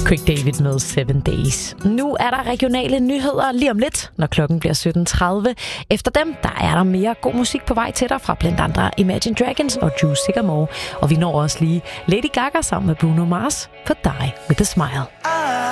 Craig David med 7 Days. Nu er der regionale nyheder lige om lidt, når klokken bliver 17.30. Efter dem, der er der mere god musik på vej til dig fra blandt andre Imagine Dragons og Drew Sycamore. Og vi når også lige Lady Gaga sammen med Bruno Mars for Die With A Smile.